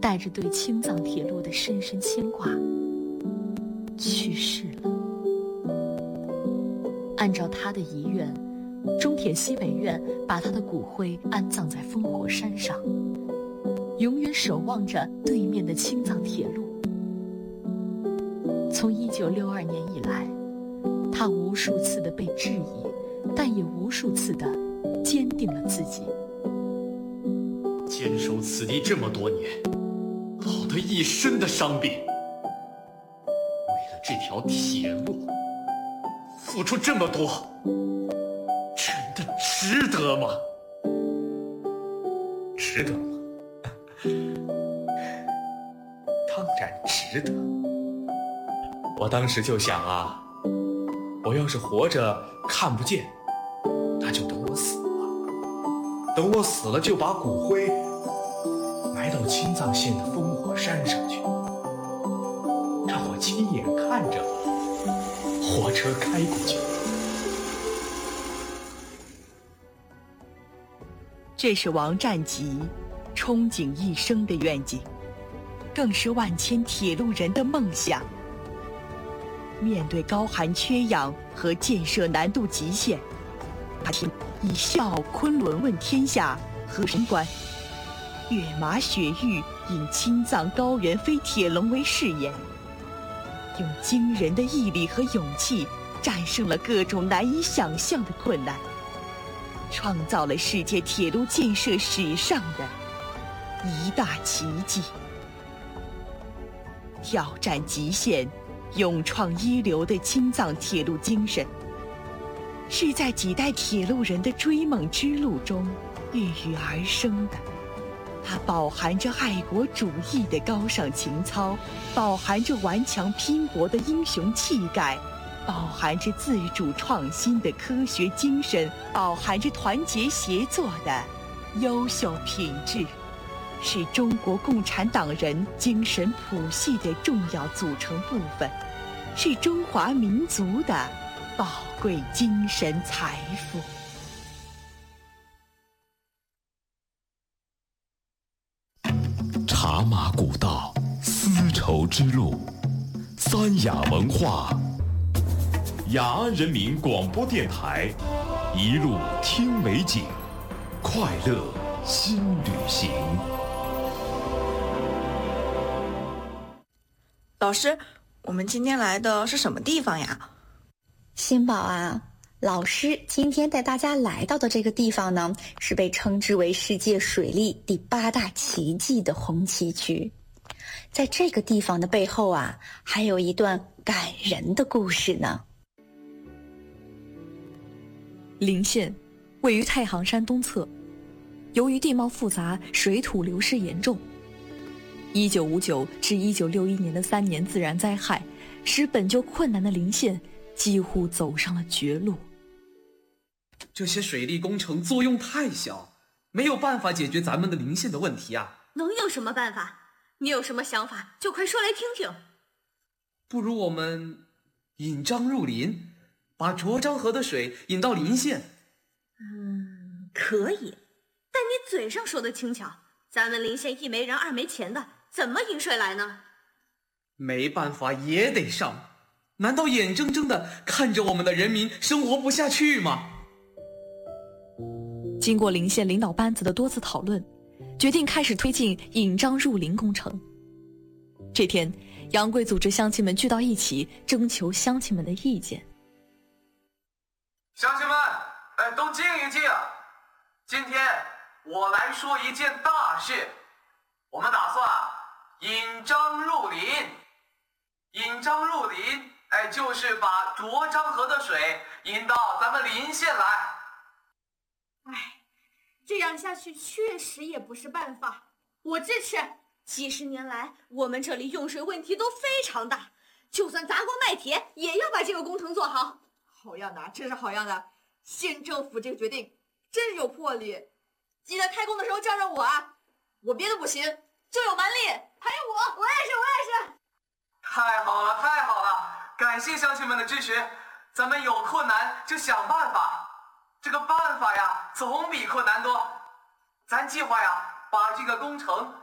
带着对青藏铁路的深深牵挂去世了。按照他的遗愿，中铁西北院把他的骨灰安葬在烽火山上，永远守望着对面的青藏铁路。从1962年以来，他无数次地被质疑，但也无数次地坚定了自己。 坚守此地这么多年，落得一身的伤病，为了这条铁路付出这么多，真的值得吗？ 值得吗？当然值得。我当时就想啊，我要是活着看不见，那就等我死了。等我死了，就把骨灰埋到青藏线的烽火山上去，让我亲眼看着火车开过去。 这是王占吉憧憬一生的愿景，更是万千铁路人的梦想。面对高寒缺氧和建设难度极限，他以笑傲昆仑问天下和神关，跃马雪域引青藏高原飞铁龙为誓言，用惊人的毅力和勇气战胜了各种难以想象的困难，创造了世界铁路建设史上的一大奇迹。挑战极限，勇创一流的青藏铁路精神，是在几代铁路人的追梦之路中孕育而生的。它饱含着爱国主义的高尚情操，饱含着顽强拼搏的英雄气概，饱含着自主创新的科学精神，饱含着团结协作的优秀品质，是中国共产党人精神谱系的重要组成部分，是中华民族的宝贵精神财富。 茶马古道，丝绸之路，三雅文化，雅安人民广播电台，一路听美景，快乐新旅行。 老师，我们今天来的是什么地方呀？ 新宝啊，老师今天带大家来到的这个地方呢，是被称之为世界水利第8大奇迹的红旗渠。在这个地方的背后啊，还有一段感人的故事呢。 临县位于太行山东侧，由于地貌复杂，水土流失严重。1959至1961年的3年自然灾害，使本就困难的临县几乎走上了绝路。 这些水利工程作用太小，没有办法解决咱们的临县的问题啊。 能有什么办法？你有什么想法就快说来听听。 不如我们引漳入临，把涿漳河的水引到临县。 可以，但你嘴上说的轻巧，咱们临县一没人二没钱的，怎么引水来呢？ 没办法也得上，难道眼睁睁地看着我们的人民生活不下去吗？ 经过临县领导班子的多次讨论，决定开始推进引漳入临工程。这天，杨贵组织乡亲们聚到一起，征求乡亲们的意见。 乡亲们，都静一静。今天我来说一件大事，我们打算引漳入临。引漳入临，就是把涿漳河的水引到咱们临县来。 这样下去确实也不是办法，我支持。几十年来，我们这里用水问题都非常大，就算砸锅卖铁，也要把这个工程做好。 好样的，真是好样的！县政府这个决定真有魄力。记得开工的时候叫上我啊，我别的不行，就有蛮力。还有我也是。 太好了，太好了！感谢乡亲们的支持，咱们有困难就想办法。这个办法呀，总比困难多。咱计划呀，把这个工程